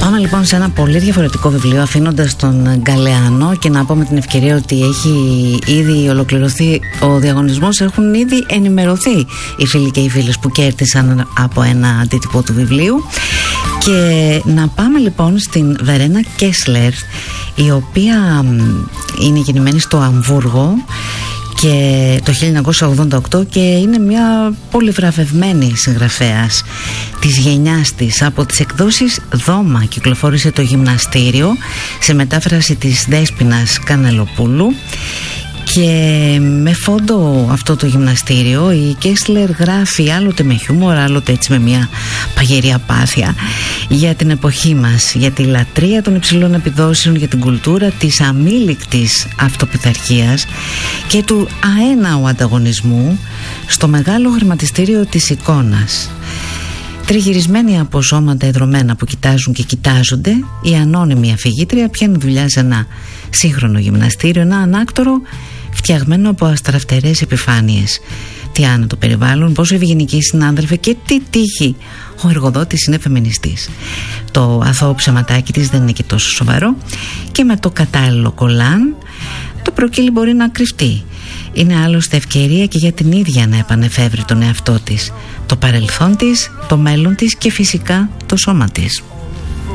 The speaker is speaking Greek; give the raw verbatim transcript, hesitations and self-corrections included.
Πάμε λοιπόν σε ένα πολύ διαφορετικό βιβλίο, αφήνοντας τον Γκαλεάνο, και να πω με την ευκαιρία ότι έχει ήδη ολοκληρωθεί ο διαγωνισμός. Έχουν ήδη ενημερωθεί οι φίλοι και οι φίλες που κέρδισαν από ένα αντίτυπο του βιβλίου. Και να πάμε λοιπόν στην Βερένα Κέσλερ, η οποία είναι γεννημένη στο Αμβούργο και το χίλια εννιακόσια ογδόντα οκτώ και είναι μια πολυβραβευμένη συγγραφέας της γενιάς της. Από τις εκδόσεις Δώμα κυκλοφόρησε το Γυμναστήριο σε μετάφραση της Δέσποινας Κανελοπούλου, και με φόντο αυτό το γυμναστήριο η Κέσλερ γράφει άλλοτε με χιούμορ, άλλοτε έτσι με μια παγερή απάθεια για την εποχή μας, για τη λατρεία των υψηλών επιδόσεων, για την κουλτούρα της αμήλικτης αυτοπιθαρχίας και του αέναου ανταγωνισμού στο μεγάλο χρηματιστήριο της εικόνας. Τριγυρισμένη από σώματα εδρωμένα που κοιτάζουν και κοιτάζονται, η ανώνυμη αφηγήτρια πιάνει δουλειά σε ένα σύγχρονο γυμναστήριο, ένα ανάκτορο φτιαγμένο από αστραφτερές επιφάνειες. Τι άνετο περιβάλλον, πόσο ευγενικοί συνάδελφοι και τι τύχη ο εργοδότης είναι φεμινιστής. Το αθώο ψεματάκι της δεν είναι και τόσο σοβαρό, και με το κατάλληλο κολάν το προκύλι μπορεί να κρυφτεί. Είναι άλλωστε ευκαιρία και για την ίδια να επανεφεύρει τον εαυτό της, το παρελθόν της, το μέλλον της και φυσικά το σώμα της.